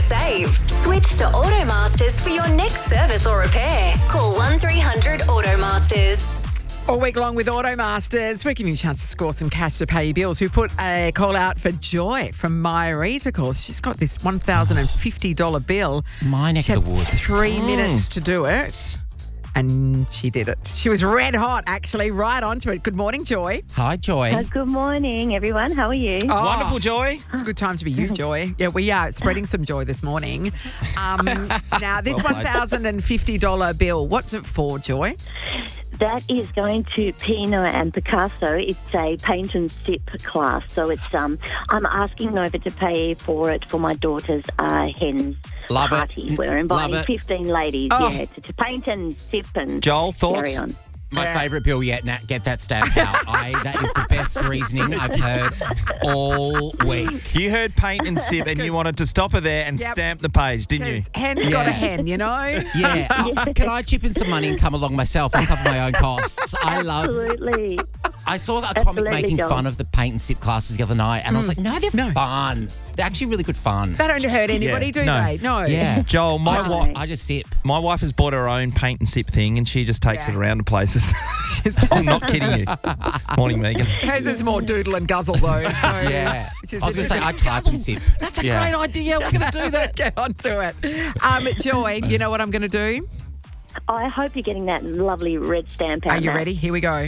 save. Switch to Automasters for your next service or repair. Call 1300 Automasters. All week long with Automasters, we're giving you a chance to score some cash to pay your bills. We put a call out for Joy from Myra to call. She's got this $1,050 bill. My neck of the woods. 3 minutes to do it. And she did it. She was red hot, actually, right onto it. Good morning, Joy. Hi, Joy. Good morning, everyone. How are you? Oh, Wonderful, Joy. It's a good time to be you, Joy. Yeah, we are spreading some joy this morning. Now, this $1,050 bill, what's it for, Joy? That is going to Pino and Picasso. It's a paint and sip class. So it's I'm asking Nova to pay for it for my daughter's hens Love it. party. We're Love inviting it. 15 ladies, to paint and sip and Joel, thoughts? carry on. My favourite bill yet, Nat. Get that stamp out. That is the best reasoning I've heard all week. You heard paint and sip and you wanted to stop her there and stamp the page, didn't you? Hen's got a hen, you know? Yeah. Can I chip in some money and come along myself and cover my own costs? Absolutely. I saw a comic Absolutely, making Joel. fun of the paint and sip classes the other night, and I was like, no, they're fun. They're actually really good fun. They don't hurt anybody, do no. they? No. Yeah. Joel, I just sip. my wife has bought her own paint and sip thing and she just takes it around to places. I'm not kidding you. Morning, Megan. Hers is more doodle and guzzle, though. So, Yeah. I was going to say, I type and sip. That's a great idea. We're going to do that. Get onto it. Joy, you know what I'm going to do? I hope you're getting that lovely red stamp out. Are you Nat. ready? Here we go.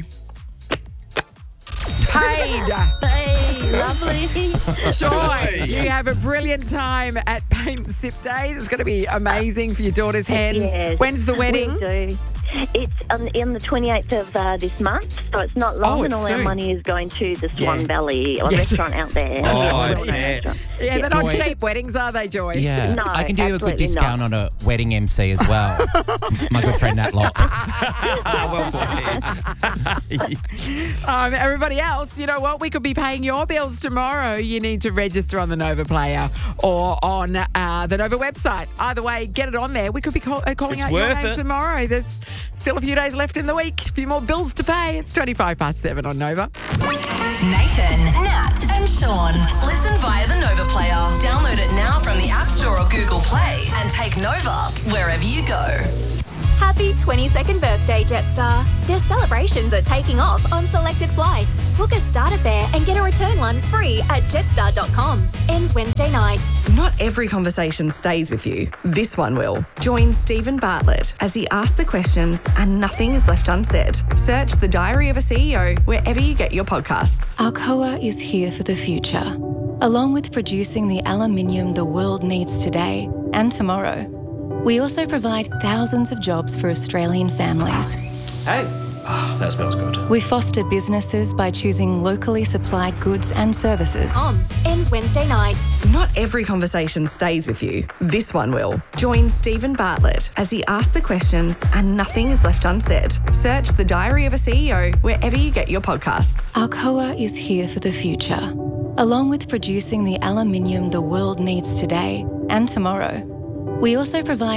Paid. Hey, lovely. Joy, you have a brilliant time at Paint and Sip Day. It's going to be amazing for your daughter's hens. Yes. When's the wedding? We do. It's on the 28th of this month, so it's not long, and it's all our soon. money is going to the Swan Valley restaurant out there. Oh, Yeah, I well-known bet. restaurant. Yeah, they're not Joy. cheap weddings, are they, Joy? Yeah. No, I can do you a good absolutely discount on a wedding MC as well. My good friend Nat Locke. Well played. Everybody else, you know what? We could be paying your bills tomorrow. You need to register on the Nova Player or on the Nova website. Either way, get it on there. We could be calling It's out your worth name it. tomorrow. There's still a few days left in the week. A few more bills to pay. It's 7:25 on Nova. Nathan, Nat, and Sean. Listen via the Nova Player. Download it now from the App Store or Google Play and take Nova wherever you go. Happy 22nd birthday, Jetstar. Their celebrations are taking off on selected flights. Book a starter fare and get a return one free at jetstar.com. Ends Wednesday night. Not every conversation stays with you. This one will. Join Stephen Bartlett as he asks the questions and nothing is left unsaid. Search The Diary of a CEO wherever you get your podcasts. Alcoa is here for the future. Along with producing the aluminium the world needs today and tomorrow, we also provide thousands of jobs for Australian families. Hey, that smells good. We foster businesses by choosing locally supplied goods and services. Ends Wednesday night. Not every conversation stays with you. This one will. Join Stephen Bartlett as he asks the questions and nothing is left unsaid. Search The Diary of a CEO wherever you get your podcasts. Alcoa is here for the future. Along with producing the aluminium the world needs today and tomorrow, we also provide